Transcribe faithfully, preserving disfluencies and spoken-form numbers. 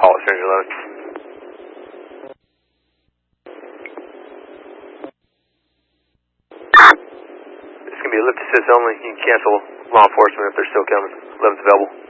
Apollo Stranger eleven. It's going to be a lift assist only. You can cancel law enforcement if they're still coming. eleven's available.